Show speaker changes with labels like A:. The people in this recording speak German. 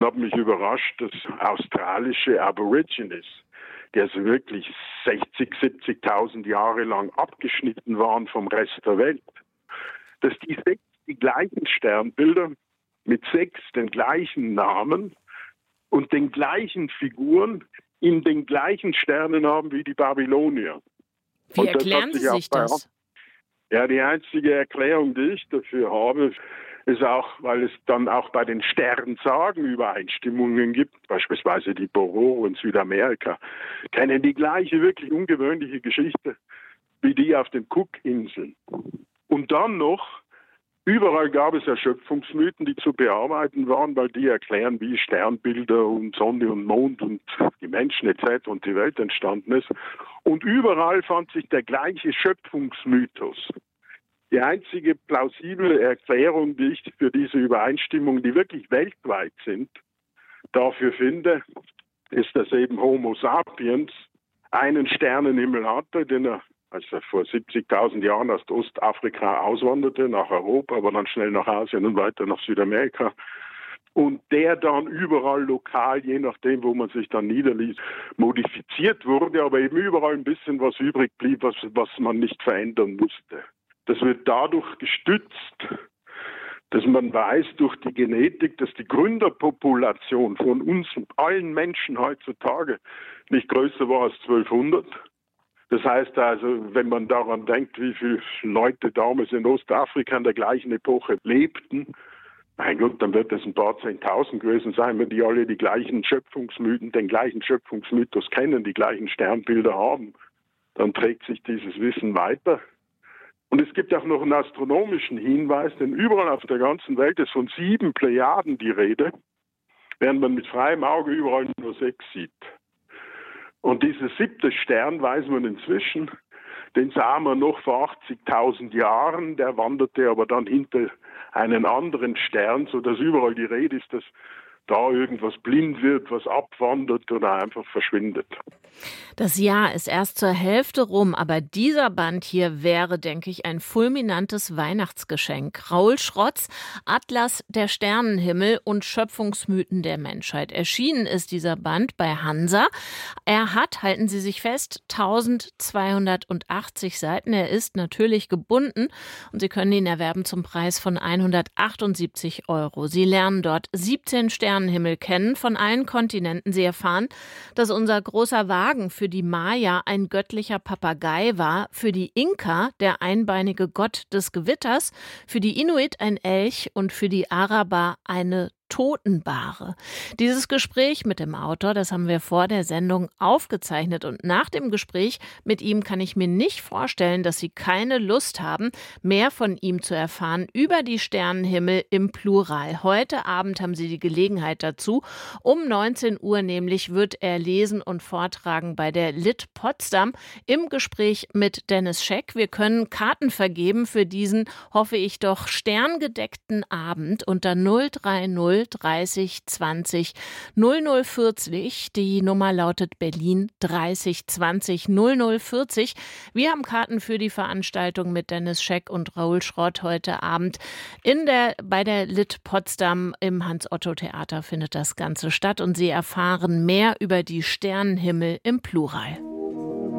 A: hat mich überrascht, dass australische Aborigines, die also wirklich 60.000, 70.000 Jahre lang abgeschnitten waren vom Rest der Welt, dass die 6 die gleichen Sternbilder mit 6 den gleichen Namen und den gleichen Figuren in den gleichen Sternen haben wie die Babylonier.
B: Wie erklären Sie sich das?
A: Ja, die einzige Erklärung, die ich dafür habe, ist auch, weil es dann auch bei den Sternsagen Übereinstimmungen gibt. Beispielsweise die Bororo in Südamerika kennen die gleiche, wirklich ungewöhnliche Geschichte wie die auf den Cookinseln. Und dann noch, überall gab es Erschöpfungsmythen, die zu bearbeiten waren, weil die erklären, wie Sternbilder und Sonne und Mond und die Menschen etc. und die Welt entstanden ist. Und überall fand sich der gleiche Schöpfungsmythos. Die einzige plausible Erklärung, die ich für diese Übereinstimmungen, die wirklich weltweit sind, dafür finde, ist, dass eben Homo sapiens einen Sternenhimmel hatte, den er also vor 70.000 Jahren aus Ostafrika auswanderte nach Europa, aber dann schnell nach Asien und weiter nach Südamerika. Und der dann überall lokal, je nachdem, wo man sich dann niederließ, modifiziert wurde, aber eben überall ein bisschen was übrig blieb, was man nicht verändern musste. Das wird dadurch gestützt, dass man weiß durch die Genetik, dass die Gründerpopulation von uns allen Menschen heutzutage nicht größer war als 1200. Das heißt also, wenn man daran denkt, wie viele Leute damals in Ostafrika in der gleichen Epoche lebten, mein Gott, dann wird es ein paar 10.000 gewesen sein, wenn die alle die gleichen Schöpfungsmythen, den gleichen Schöpfungsmythos kennen, die gleichen Sternbilder haben, dann trägt sich dieses Wissen weiter. Und es gibt auch noch einen astronomischen Hinweis, denn überall auf der ganzen Welt ist von 7 Plejaden die Rede, während man mit freiem Auge überall nur 6 sieht. Und dieser 7. Stern weiß man inzwischen, den sah man noch vor 80.000 Jahren, der wanderte aber dann hinter einen anderen Stern, sodass überall die Rede ist, dass da irgendwas blind wird, was abwandert oder einfach verschwindet.
B: Das Jahr ist erst zur Hälfte rum, aber dieser Band hier wäre, denke ich, ein fulminantes Weihnachtsgeschenk. Raoul Schrotts Atlas der Sternenhimmel und Schöpfungsmythen der Menschheit. Erschienen ist dieser Band bei Hansa. Er hat, halten Sie sich fest, 1280 Seiten. Er ist natürlich gebunden und Sie können ihn erwerben zum Preis von 178 €. Sie lernen dort 17 Sternenhimmel kennen von allen Kontinenten. Sie erfahren, dass unser großer Wagen für die Maya ein göttlicher Papagei war, für die Inka der einbeinige Gott des Gewitters, für die Inuit ein Elch und für die Araber eine Totenbare. Dieses Gespräch mit dem Autor, das haben wir vor der Sendung aufgezeichnet und nach dem Gespräch mit ihm kann ich mir nicht vorstellen, dass Sie keine Lust haben, mehr von ihm zu erfahren über die Sternenhimmel im Plural. Heute Abend haben Sie die Gelegenheit dazu. Um 19 Uhr nämlich wird er lesen und vortragen bei der Lit Potsdam im Gespräch mit Dennis Scheck. Wir können Karten vergeben für diesen, hoffe ich doch, sterngedeckten Abend unter 030 30 20 0040. Die Nummer lautet Berlin 30 20 0040. Wir haben Karten für die Veranstaltung mit Dennis Scheck und Raoul Schrott heute Abend bei der Lit Potsdam im Hans-Otto-Theater findet das Ganze statt und Sie erfahren mehr über die Sternenhimmel im Plural.